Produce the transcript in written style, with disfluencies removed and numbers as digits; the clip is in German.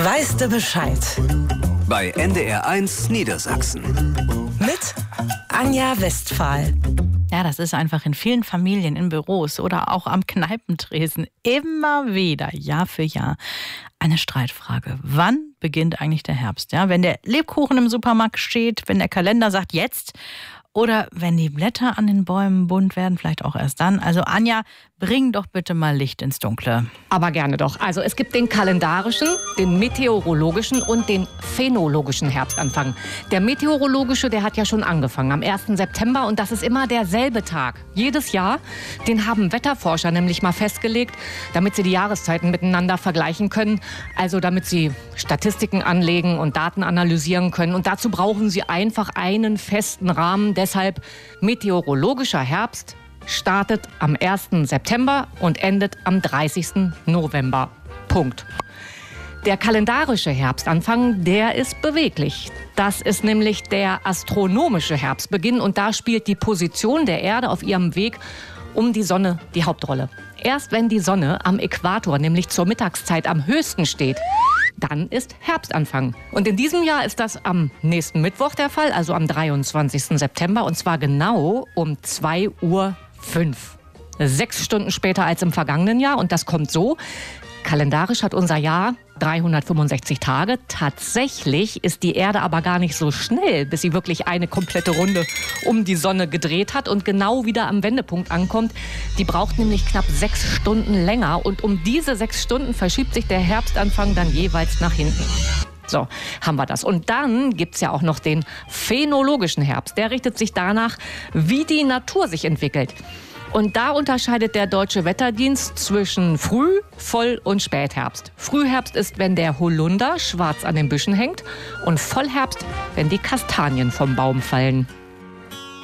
Weißt du Bescheid? Bei NDR1 Niedersachsen. Mit Anja Westphal. Ja, das ist einfach in vielen Familien, in Büros oder auch am Kneipentresen immer wieder, Jahr für Jahr, eine Streitfrage. Wann beginnt eigentlich der Herbst? Ja, wenn der Lebkuchen im Supermarkt steht, wenn der Kalender sagt jetzt oder wenn die Blätter an den Bäumen bunt werden, vielleicht auch erst dann. Also Anja, bring doch bitte mal Licht ins Dunkle. Aber gerne doch. Also es gibt den kalendarischen, den meteorologischen und den phänologischen Herbstanfang. Der meteorologische, der hat ja schon angefangen am 1. September und das ist immer derselbe Tag. Jedes Jahr, den haben Wetterforscher nämlich mal festgelegt, damit sie die Jahreszeiten miteinander vergleichen können. Also damit sie Statistiken anlegen und Daten analysieren können. Und dazu brauchen sie einfach einen festen Rahmen. Deshalb meteorologischer Herbst startet am 1. September und endet am 30. November. Punkt. Der kalendarische Herbstanfang, der ist beweglich. Das ist nämlich der astronomische Herbstbeginn und da spielt die Position der Erde auf ihrem Weg um die Sonne die Hauptrolle. Erst wenn die Sonne am Äquator, nämlich zur Mittagszeit, am höchsten steht, dann ist Herbstanfang. Und in diesem Jahr ist das am nächsten Mittwoch der Fall, also am 23. September und zwar genau um 2:05 Uhr. 6 Stunden später als im vergangenen Jahr und das kommt so. Kalendarisch hat unser Jahr 365 Tage. Tatsächlich ist die Erde aber gar nicht so schnell, bis sie wirklich eine komplette Runde um die Sonne gedreht hat und genau wieder am Wendepunkt ankommt. Die braucht nämlich knapp 6 Stunden länger und um diese 6 Stunden verschiebt sich der Herbstanfang dann jeweils nach hinten. So, haben wir das. Und dann gibt's ja auch noch den phänologischen Herbst. Der richtet sich danach, wie die Natur sich entwickelt. Und da unterscheidet der Deutsche Wetterdienst zwischen Früh-, Voll- und Spätherbst. Frühherbst ist, wenn der Holunder schwarz an den Büschen hängt und Vollherbst, wenn die Kastanien vom Baum fallen.